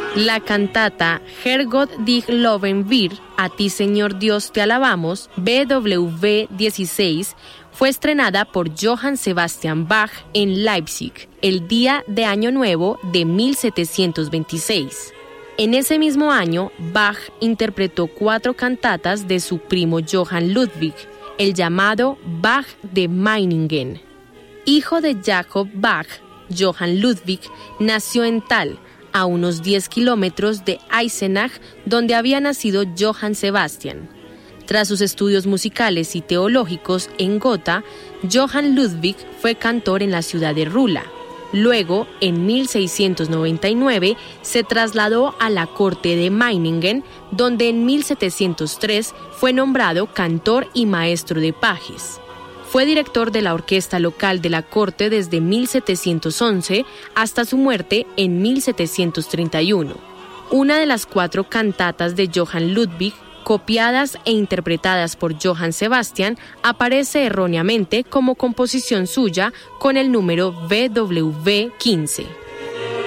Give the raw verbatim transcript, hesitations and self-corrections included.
La cantata Herrgott dig loben wir, A ti Señor Dios te alabamos, B W dieciséis, fue estrenada por Johann Sebastian Bach en Leipzig, el día de Año Nuevo de mil setecientos veintiséis. En ese mismo año, Bach interpretó cuatro cantatas de su primo Johann Ludwig, el llamado Bach de Meiningen. Hijo de Jacob Bach, Johann Ludwig nació en Thal, a unos diez kilómetros de Eisenach, donde había nacido Johann Sebastian. Tras sus estudios musicales y teológicos en Gotha, Johann Ludwig fue cantor en la ciudad de Rula. Luego, en mil seiscientos noventa y nueve, se trasladó a la corte de Meiningen, donde en mil setecientos tres fue nombrado cantor y maestro de pajes. Fue director de la orquesta local de la corte desde mil setecientos once hasta su muerte en mil setecientos treinta y uno. Una de las cuatro cantatas de Johann Ludwig, copiadas e interpretadas por Johann Sebastian, aparece erróneamente como composición suya con el número B W quince.